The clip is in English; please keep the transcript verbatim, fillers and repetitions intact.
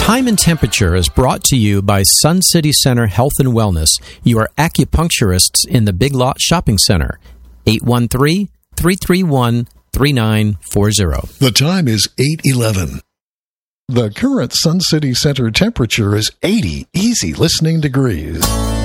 Time and Temperature is brought to you by Sun City Center Health and Wellness, your acupuncturists in the Big Lot Shopping Center. eight one three, three three one, three nine four zero. The time is eight eleven. The current Sun City Center temperature is eighty easy listening degrees.